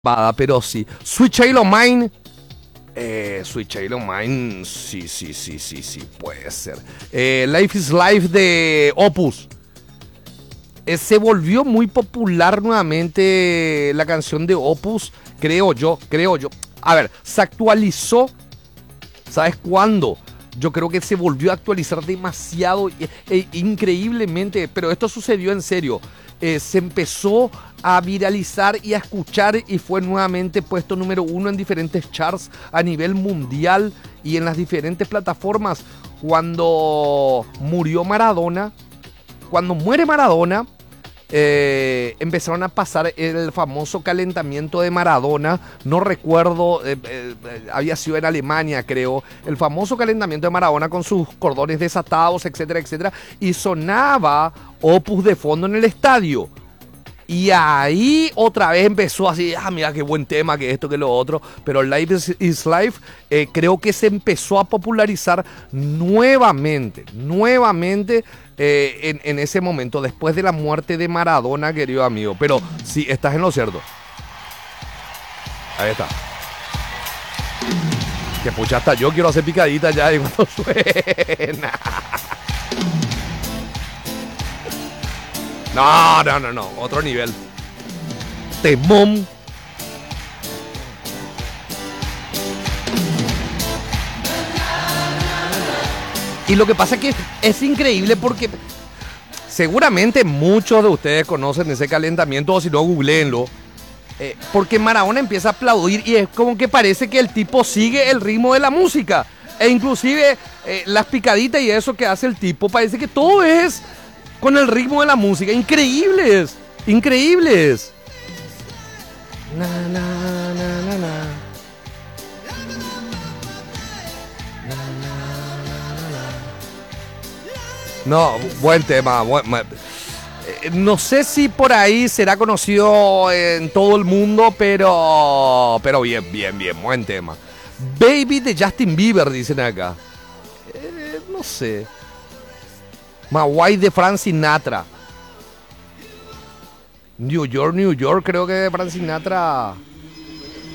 pero sí. Sweet Child O' Mine. Sweet Child O' Mine. Sí, sí, sí, sí, sí, puede ser. Life is Life de Opus. Se volvió muy popular nuevamente la canción de Opus, creo yo. A ver, se actualizó. ¿Sabes cuándo? Yo creo que se volvió a actualizar demasiado, increíblemente, pero esto sucedió en serio. Se empezó a viralizar y a escuchar y fue nuevamente puesto número 1 en diferentes charts a nivel mundial y en las diferentes plataformas. Cuando murió Maradona, cuando muere Maradona, empezaron a pasar el famoso calentamiento de Maradona. No recuerdo, había sido en Alemania, creo. El famoso calentamiento de Maradona con sus cordones desatados, etcétera, etcétera. Y sonaba Opus de fondo en el estadio. Y ahí otra vez empezó así, mira qué buen tema, que esto, que lo otro. Pero Life is Life creo que se empezó a popularizar nuevamente en ese momento, después de la muerte de Maradona, querido amigo. Pero sí, estás en lo cierto. Ahí está. Que pucha, hasta yo quiero hacer picadita ya y cuando suena. No, otro nivel. Temón. Y lo que pasa es que es increíble porque seguramente muchos de ustedes conocen ese calentamiento, o si no, googleenlo. Porque Maradona empieza a aplaudir y es como que parece que el tipo sigue el ritmo de la música. E inclusive las picaditas y eso que hace el tipo, parece que todo es con el ritmo de la música. Increíbles. Na, na, na, na, na. No, buen tema. No sé si por ahí será conocido en todo el mundo, pero bien, buen tema. Baby de Justin Bieber, dicen acá. No sé. Maguay de Frank Sinatra. New York, creo que de Frank Sinatra.